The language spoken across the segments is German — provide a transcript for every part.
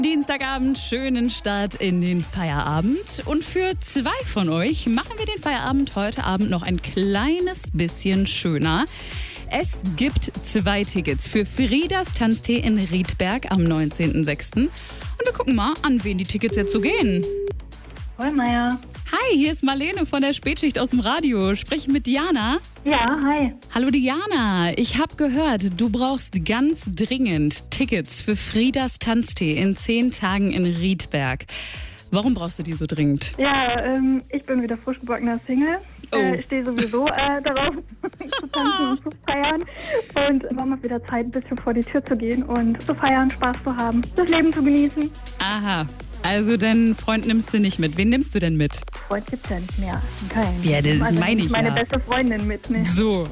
Dienstagabend, schönen Start in den Feierabend. Und für 2 von euch machen wir den Feierabend heute Abend noch ein kleines bisschen schöner. Es gibt 2 Tickets für Fridas Tanztee in Riedberg am 19.06. Und wir gucken mal, an wen die Tickets jetzt so gehen. Hollmeier. Hi, hier ist Marlene von der Spätschicht aus dem Radio. Spreche ich mit Diana? Ja, hi. Hallo Diana, ich habe gehört, du brauchst ganz dringend Tickets für Fridas Tanztee in 10 Tagen in Riedberg. Warum brauchst du die so dringend? Ja, ich bin wieder frisch gebackener Single. Ich stehe sowieso darauf, zu tanzen und zu feiern. Und war mal wieder Zeit, ein bisschen vor die Tür zu gehen und zu feiern, Spaß zu haben, das Leben zu genießen. Aha, also deinen Freund nimmst du nicht mit. Wen nimmst du denn mit? Freund gibt's ja nicht mehr. Kein. Ja, das also meine ich meine ja. beste Freundin mit, ne? So.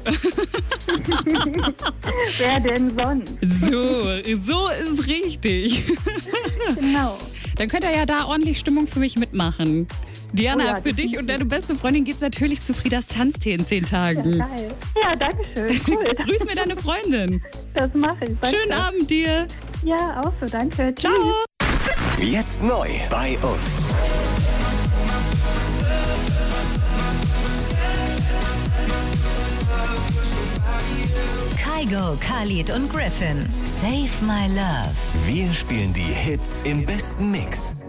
Wer denn sonst? So ist richtig. Genau. Dann könnt ihr ja da ordentlich Stimmung für mich mitmachen. Diana, Oh ja, für dich und deine beste Freundin geht's natürlich zu Fridas Tanztee in 10 Ja, Tagen. geil. Ja, danke schön. Cool. Grüß mir deine Freundin. Das mache ich. Danke. Schönen Abend dir. Ja, auch so. Danke. Tschüss. Ciao. Jetzt neu bei uns. Kygo, Khalid und Griffin. Save My Love. Wir spielen die Hits im besten Mix.